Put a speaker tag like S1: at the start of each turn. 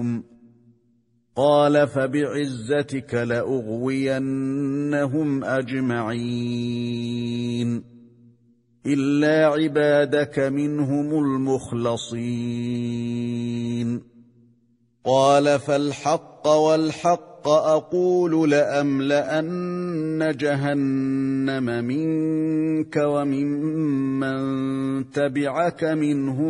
S1: قال فبعزتك لأغوينهم أجمعين إلا عبادك منهم المخلصين قال فالحق والحق أقول لأملأن جهنم منك وممن تبعك منهم